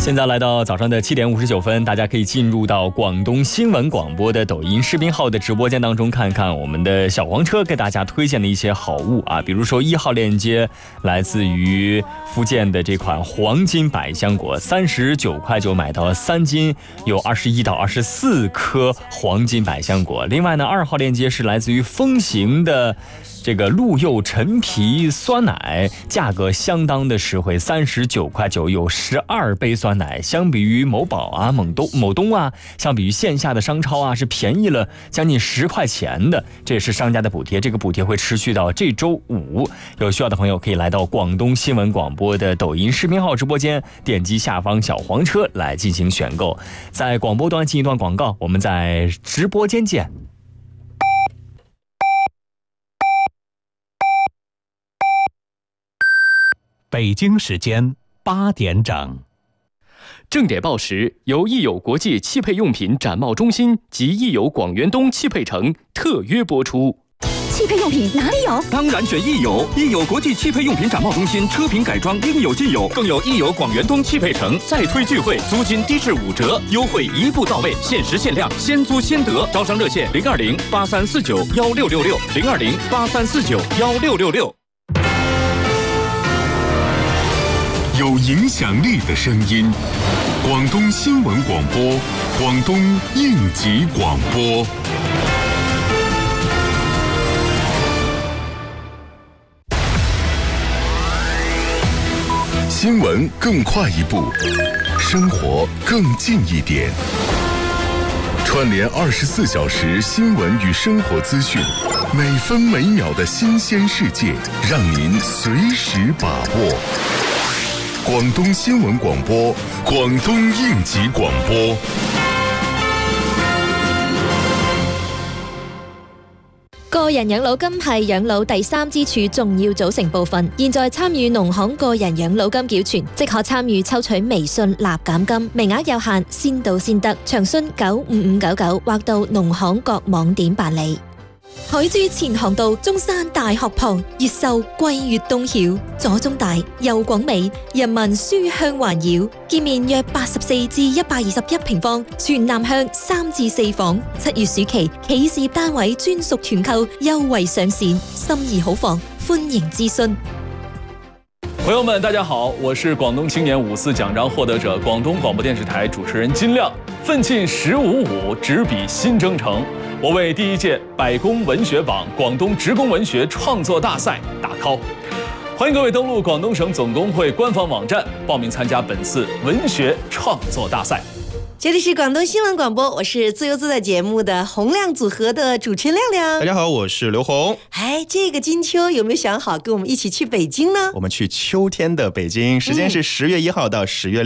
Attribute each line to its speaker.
Speaker 1: 现在来到早上的7点59分，大家可以进入到广东新闻广播的抖音视频号的直播间当中，看看我们的小黄车给大家推荐的一些好物啊，比如说1号链接来自于福建的这款黄金百香果，39块9买到3斤，有21到24颗黄金百香果。另外呢，2号链接是来自于风行的这个鹿柚陈皮酸奶，价格相当的实惠，39块9有12杯酸奶，相比于某宝啊、某东啊，相比于线下的商超啊，是便宜了将近10块钱的。这也是商家的补贴，这个补贴会持续到这周5。有需要的朋友可以来到广东新闻广播的抖音视频号直播间，点击下方小黄车来进行选购。在广播端进一段广告，我们在直播间见。
Speaker 2: 北京时间8点整，
Speaker 3: 正点报时由益友国际汽配用品展贸中心及益友广元东汽配城特约播出。
Speaker 4: 汽配用品哪里有？
Speaker 5: 当然选益友，益友国际汽配用品展贸中心，车品改装应有尽有，更有益友广元东汽配城再推聚会，租金低至5折，优惠一步到位，限时限量，先租先得。招商热线020-8349-1666，020-8349-1666。
Speaker 6: 有影响力的声音，广东新闻广播，广东应急广播。新闻更快一步，生活更近一点。串联24小时新闻与生活资讯，每分每秒的新鲜世界，让您随时把握。广东新闻广播，廣東應急廣播。
Speaker 4: 個人養老金係養老第3支柱重要組成部分。現在參與農行個人養老金繳存，即可參與抽取微信立減金，名額有限，先到先得。詳詢95599或到農行各網點辦理。海珠前航道中山大學旁，越秀桂越東曉，左中大右廣美，人民書香環繞，建面約84至121平方，全南向3至4房。7月暑期企事業單位專屬團購優惠上線，心儀好房，歡迎諮詢。
Speaker 7: 朋友们，大家好，我是广东青年5·4奖章获得者、广东广播电视台主持人金亮。奋进1055，执笔新征程。我为第1届百工文学榜广东职工文学创作大赛打 call。欢迎各位登录广东省总工会官方网站，报名参加本次文学创作大赛。
Speaker 8: 这里是广东新闻广播，我是自由自在节目的洪亮组合的主持人亮亮。
Speaker 9: 大家好，我是刘红。
Speaker 8: 这个金秋有没有想好跟我们一起去北京呢？
Speaker 9: 我们去秋天的北京，时间是10月1号到10月